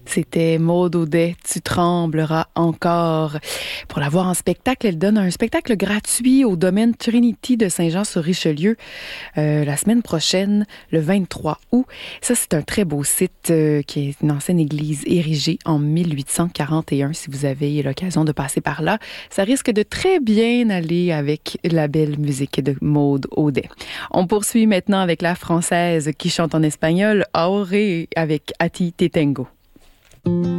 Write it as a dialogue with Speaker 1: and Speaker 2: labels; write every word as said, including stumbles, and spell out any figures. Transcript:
Speaker 1: C'était Maude Audet, Tu trembleras encore. Pour la voir en spectacle, elle donne un spectacle gratuit au domaine Trinity de Saint-Jean-sur-Richelieu euh, la semaine prochaine, le vingt-trois août. Ça, c'est un très beau site euh, qui est une ancienne église érigée en mille huit cent quarante et un. Si vous avez l'occasion de passer par là, ça risque de très bien aller avec la belle musique de Maude Audet. On poursuit maintenant avec la française qui chante en espagnol, Ahorré, avec A ti te tengo.